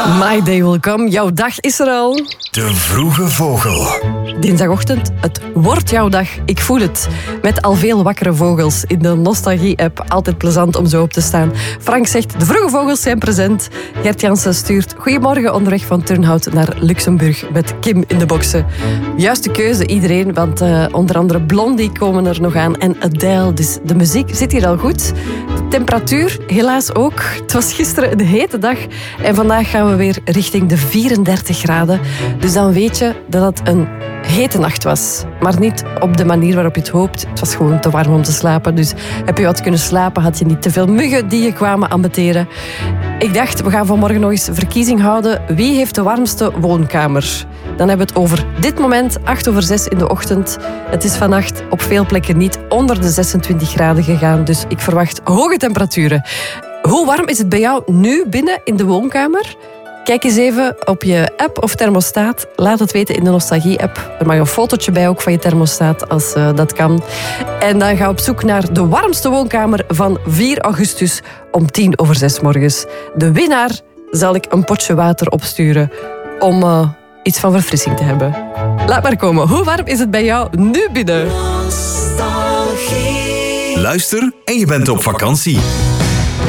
My day will come. Jouw dag is er al. De Vroege Vogel. Dinsdagochtend, het wordt jouw dag. Ik voel het. Met al veel wakkere vogels in de Nostalgie-app. Altijd plezant om zo op te staan. Frank zegt, de vroege vogels zijn present. Gert Jansen stuurt, goedemorgen onderweg van Turnhout naar Luxemburg met Kim in de boksen. Juiste keuze iedereen, want onder andere Blondie komen er nog aan en Adele. Dus de muziek zit hier al goed. De temperatuur helaas ook. Het was gisteren een hete dag en vandaag gaan we weer richting de 34 graden. Dus dan weet je dat het een hete nacht was. Maar niet op de manier waarop je het hoopt. Het was gewoon te warm om te slapen. Dus heb je wat kunnen slapen, had je niet te veel muggen die je kwamen ambeteren. Ik dacht, we gaan vanmorgen nog eens verkiezing houden. Wie heeft de warmste woonkamer? Dan hebben we het over dit moment, 6:08 in de ochtend. Het is vannacht op veel plekken niet onder de 26 graden gegaan. Dus ik verwacht hoge temperaturen. Hoe warm is het bij jou nu binnen in de woonkamer? Kijk eens even op je app of thermostaat. Laat het weten in de Nostalgie-app. Er mag een fotootje bij ook van je thermostaat, als dat kan. En dan ga op zoek naar de warmste woonkamer van 4 augustus om 6:10 morgens. De winnaar zal ik een potje water opsturen om iets van verfrissing te hebben. Laat maar komen. Hoe warm is het bij jou nu binnen? Luister en je bent op vakantie.